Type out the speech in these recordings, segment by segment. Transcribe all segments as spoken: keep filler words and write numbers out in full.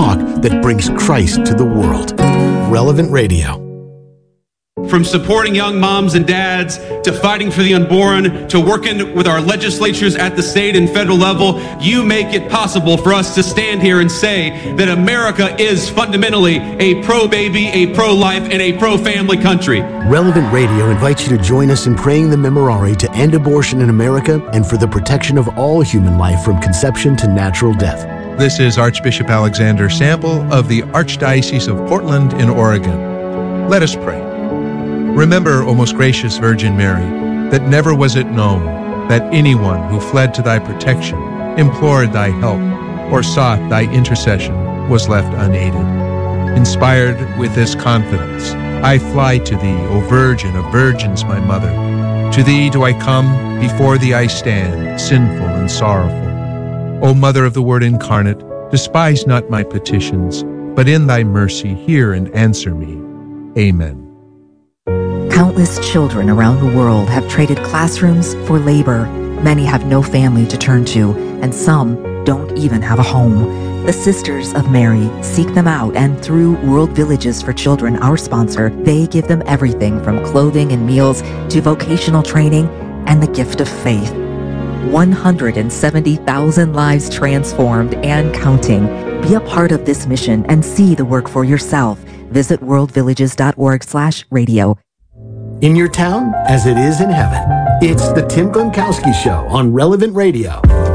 talk that brings Christ to the world. Relevant Radio. From supporting young moms and dads, to fighting for the unborn, to working with our legislatures at the state and federal level, you make it possible for us to stand here and say that America is fundamentally a pro-baby, a pro-life, and a pro-family country. Relevant Radio invites you to join us in praying the Memorare to end abortion in America and for the protection of all human life from conception to natural death. This is Archbishop Alexander Sample of the Archdiocese of Portland in Oregon. Let us pray. Remember, O most gracious Virgin Mary, that never was it known that anyone who fled to thy protection, implored thy help, or sought thy intercession was left unaided. Inspired with this confidence, I fly to thee, O Virgin of Virgins, my mother. To thee do I come, before thee I stand, sinful and sorrowful. O Mother of the Word incarnate, despise not my petitions, but in thy mercy hear and answer me. Amen. Countless children around the world have traded classrooms for labor. Many have no family to turn to, and some don't even have a home. The Sisters of Mary seek them out, and through World Villages for Children, our sponsor, they give them everything from clothing and meals to vocational training and the gift of faith. one hundred seventy thousand lives transformed and counting. Be a part of this mission and see the work for yourself. Visit worldvillages.org slash radio. In your town, as it is in heaven. It's the Tim Glemkowski Show on Relevant Radio.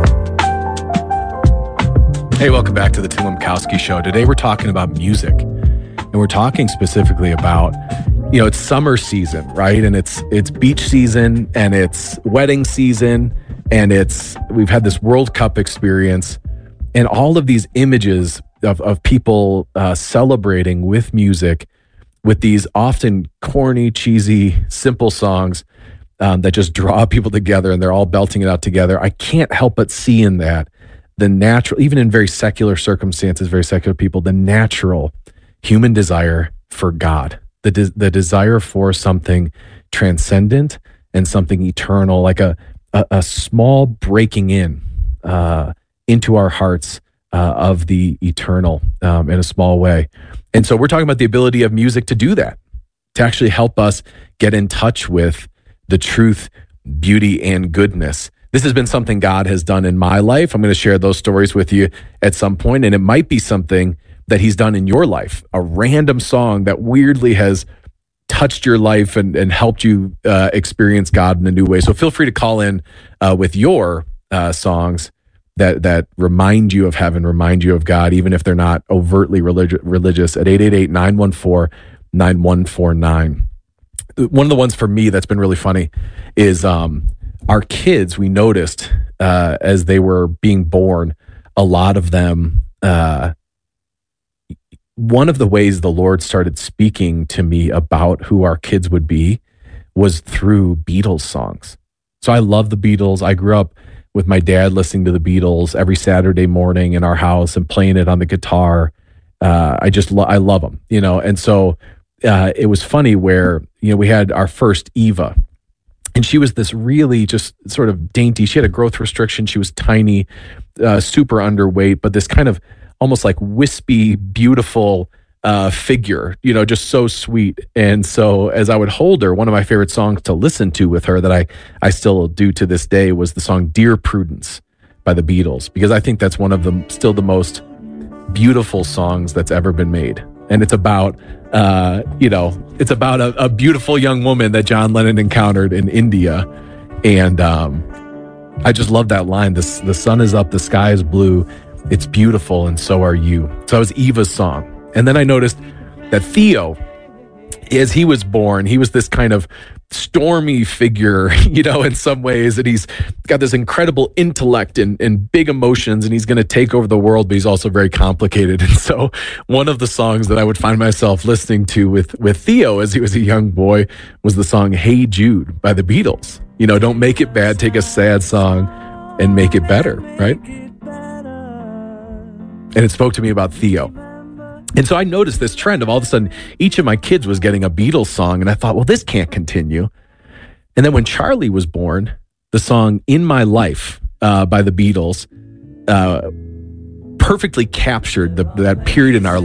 Hey, welcome back to the Tim Glemkowski Show. Today we're talking about music, and we're talking specifically about, you know, it's summer season, right? And it's it's beach season, and it's wedding season, and it's we've had this World Cup experience, and all of these images of of people uh, celebrating with music, with these often corny, cheesy, simple songs um, that just draw people together, and they're all belting it out together. I can't help but see in that the natural, even in very secular circumstances, very secular people, the natural human desire for God, the de- the desire for something transcendent and something eternal, like a a, a small breaking in uh, into our hearts uh, of the eternal um, in a small way. And so we're talking about the ability of music to do that, to actually help us get in touch with the truth, beauty, and goodness. This has been something God has done in my life. I'm going to share those stories with you at some point, and it might be something that he's done in your life, a random song that weirdly has touched your life and, and helped you uh, experience God in a new way. So feel free to call in uh, with your uh, songs that that remind you of heaven, remind you of God, even if they're not overtly religi- religious, at eight eight eight, nine one four, nine one four nine. One of the ones for me that's been really funny is um, our kids, we noticed uh, as they were being born, a lot of them, uh, one of the ways the Lord started speaking to me about who our kids would be was through Beatles songs. So I love the Beatles. I grew up with my dad listening to the Beatles every Saturday morning in our house and playing it on the guitar. Uh, I just, lo- I love them, you know? And so uh, it was funny where, you know, we had our first Eva, and she was this really just sort of dainty, she had a growth restriction. She was tiny, uh, super underweight, but this kind of almost like wispy, beautiful uh, figure, you know, just so sweet. And so as I would hold her, one of my favorite songs to listen to with her that I, I still do to this day was the song Dear Prudence by the Beatles, because I think that's one of the still the most beautiful songs that's ever been made. And it's about, uh, you know, it's about a, a beautiful young woman that John Lennon encountered in India. And um, I just love that line. This, the sun is up, the sky is blue. It's beautiful, and so are you. So that was Eva's song. And then I noticed that Theo, as he was born, he was this kind of stormy figure, you know, in some ways, and he's got this incredible intellect and, and big emotions, and he's going to take over the world, but he's also very complicated. And so one of the songs that I would find myself listening to with, with Theo as he was a young boy was the song Hey Jude by the Beatles. You know, don't make it bad, take a sad song and make it better, right? And it spoke to me about Theo. And so I noticed this trend of all of a sudden, each of my kids was getting a Beatles song. And I thought, well, this can't continue. And then when Charlie was born, the song In My Life uh, by the Beatles uh, perfectly captured the, that period in our